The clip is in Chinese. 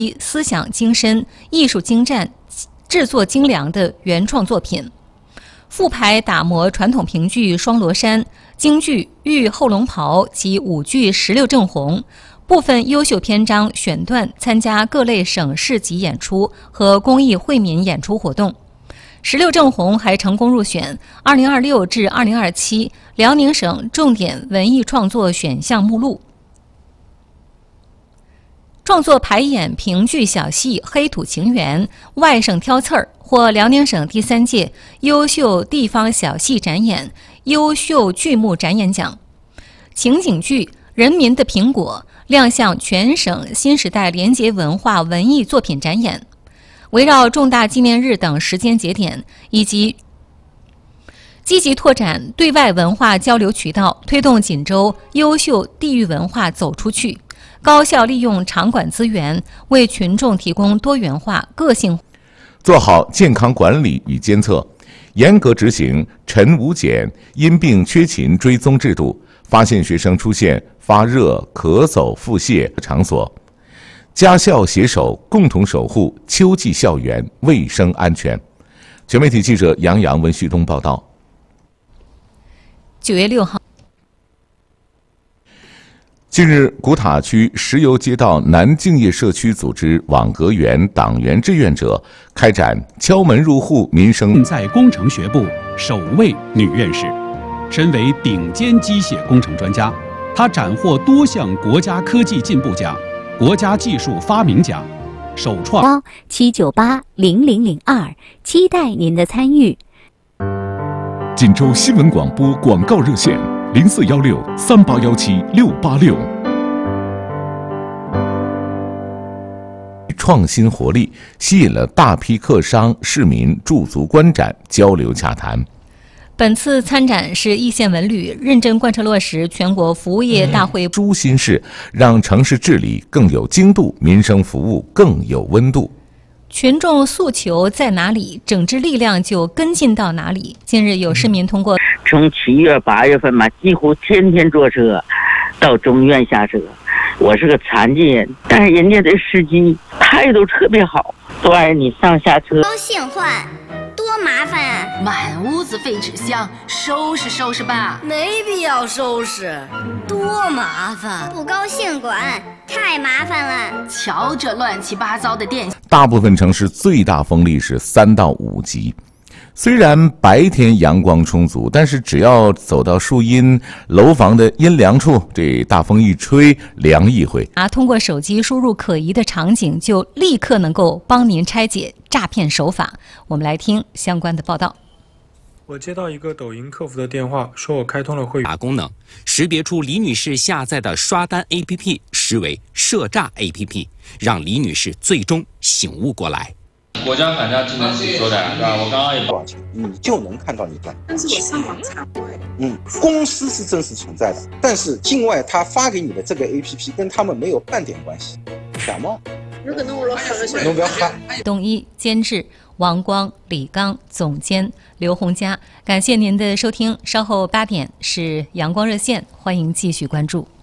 思想精深、艺术精湛、制作精良的原创作品。复排打磨传统评剧《双罗山》、京剧《玉后龙袍》及舞剧《石榴正红》，部分优秀篇章选段参加各类省市级演出和公益惠民演出活动。石榴正红还成功入选2026至2027辽宁省重点文艺创作选项目录。创作排演评剧小戏《黑土情缘》外省挑刺儿，获辽宁省第3届优秀地方小戏展演、优秀剧目展演奖。情景剧《人民的苹果》亮相全省新时代联结文化文艺作品展演。围绕重大纪念日等时间节点，以及积极拓展对外文化交流渠道，推动锦州优秀地域文化走出去，高效利用场馆资源，为群众提供多元化、个性， 做好健康管理与监测，严格执行晨午检、因病缺勤追踪制度，发现学生出现发热、咳嗽、腹泻场所。家校携手，共同守护秋季校园卫生安全。全媒体记者杨洋、文旭东报道。 9月6号， 近日，古塔区石油街道南敬业社区组织网格员党员志愿者开展敲门入户民生。 在工程学部首位女院士，身为顶尖机械工程专家，她斩获多项国家科技进步奖、国家技术发明奖，首创 7980002，期待您的参与。 锦州新闻广播广告热线041638176686。 创新活力吸引了大批客商、市民驻足观展、交流洽谈。 本次参展是易县文旅认真贯彻落实全国服务业大会诛心事，让城市治理更有精度，民生服务更有温度。 群众诉求在哪里，整治力量就跟进到哪里。近日有市民通过从7月8月份嘛，几乎天天坐车到中院下车。我是个残疾人，但是人家的司机态度特别好，都让你上下车。 高兴换多麻烦啊！ 满屋子废纸箱，收拾收拾吧。 没必要收拾，多麻烦。 不高兴管，太麻烦了。 瞧这乱七八糟的电。 大部分城市最大风力是3到5级。虽然白天阳光充足，但是只要走到树荫、楼房的阴凉处，这大风一吹，凉一回。 通过手机输入可疑的场景，就立刻能够帮您拆解诈骗手法。我们来听相关的报道。 我接到一个抖音客服的电话，说我开通了会员功能，识别出李女士下载的刷单 APP 实为涉诈 APP， 让李女士最终醒悟过来。 国家反诈技能局说的，对吧？我刚刚也多少钱，你就能看到你赚。 但是我上网查过， 公司是真实存在的，但是境外他发给你的这个 APP 跟他们没有半点关系，假冒。 有可能我侬不要看。 东一监制王光、李刚，总监刘洪佳。感谢您的收听，稍后8点是阳光热线，欢迎继续关注。